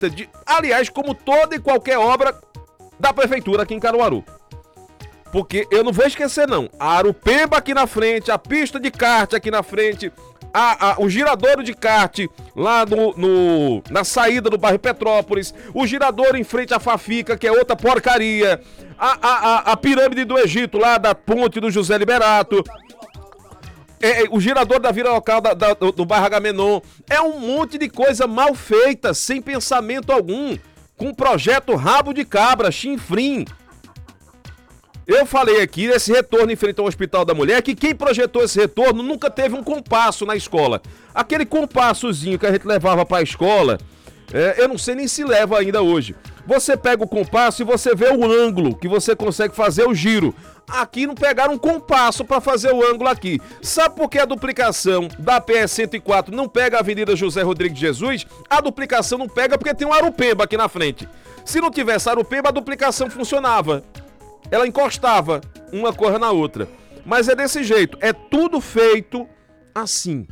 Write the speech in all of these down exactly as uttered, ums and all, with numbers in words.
de, aliás, como toda e qualquer obra da prefeitura aqui em Caruaru. Porque eu não vou esquecer não, a Arupemba aqui na frente, a pista de kart aqui na frente, a, a, o giradouro de kart lá no, no, na saída do bairro Petrópolis, o giradouro em frente à Fafica, que é outra porcaria, a, a, a, a pirâmide do Egito lá da ponte do José Liberato, é, é, o girador da vila local da, da, do, do bairro Agamenon, é um monte de coisa mal feita, sem pensamento algum, com um projeto rabo de cabra, chinfrim. Eu falei aqui nesse retorno em frente ao Hospital da Mulher que quem projetou esse retorno nunca teve um compasso na escola. Aquele compassozinho que a gente levava para a escola, é, eu não sei nem se leva ainda hoje. Você pega o compasso e você vê o ângulo que você consegue fazer o giro. Aqui não pegaram um compasso para fazer o ângulo aqui. Sabe por que a duplicação da P S cento e quatro não pega a Avenida José Rodrigues de Jesus? A duplicação não pega porque tem um Arupemba aqui na frente. Se não tivesse Arupemba, a duplicação funcionava. Ela encostava uma coisa na outra. Mas é desse jeito, é tudo feito assim.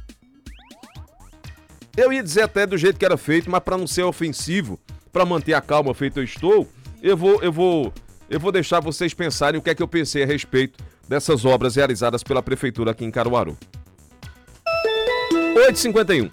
Eu ia dizer até do jeito que era feito, mas para não ser ofensivo, para manter a calma feito eu estou, eu vou, eu vou, eu vou deixar vocês pensarem o que é que eu pensei a respeito dessas obras realizadas pela prefeitura aqui em Caruaru. oito e cinquenta e um.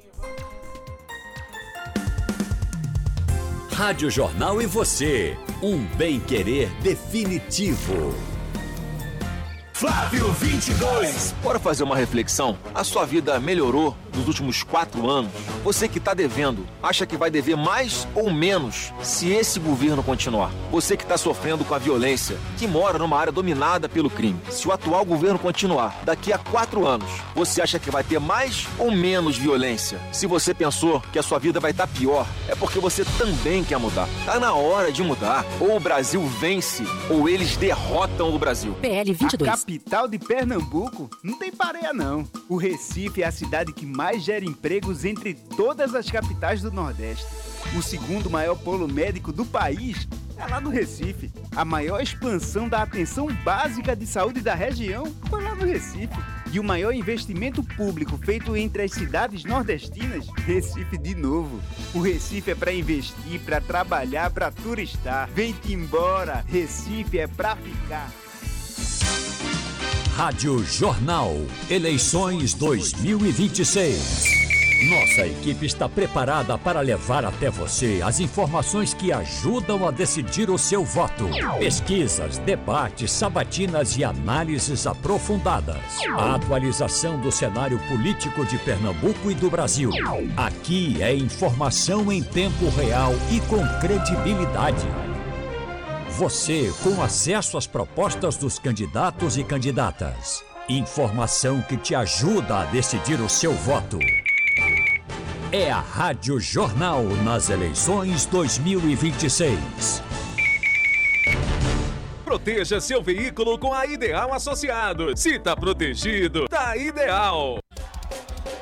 Rádio Jornal e você, um bem-querer definitivo. Flávio vinte e dois. Bora fazer uma reflexão? A sua vida melhorou nos últimos quatro anos? Você que está devendo, acha que vai dever mais ou menos se esse governo continuar? Você que está sofrendo com a violência, que mora numa área dominada pelo crime, se o atual governo continuar, daqui a quatro anos, você acha que vai ter mais ou menos violência? Se você pensou que a sua vida vai estar pior, é porque você também quer mudar. Tá na hora de mudar. Ou o Brasil vence, ou eles derrotam o Brasil. P L vinte e dois. A capital de Pernambuco não tem pareia não. O Recife é a cidade que mais gera empregos entre todas as capitais do Nordeste. O segundo maior polo médico do país é lá no Recife. A maior expansão da atenção básica de saúde da região foi lá no Recife. E o maior investimento público feito entre as cidades nordestinas, Recife de novo. O Recife é para investir, para trabalhar, para turistar. Vem-te embora, Recife é para ficar. Rádio Jornal, eleições dois mil e vinte e seis. Nossa equipe está preparada para levar até você as informações que ajudam a decidir o seu voto. Pesquisas, debates, sabatinas e análises aprofundadas. A atualização do cenário político de Pernambuco e do Brasil. Aqui é informação em tempo real e com credibilidade. Você com acesso às propostas dos candidatos e candidatas. Informação que te ajuda a decidir o seu voto. É a Rádio Jornal nas eleições dois mil e vinte e seis. Proteja seu veículo com a Ideal Associados. Se tá protegido, tá ideal.